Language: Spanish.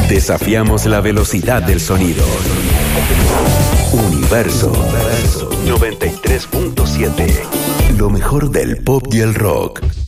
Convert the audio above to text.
Desafiamos la velocidad del sonido. Universo 93.7. Lo mejor del pop y el rock.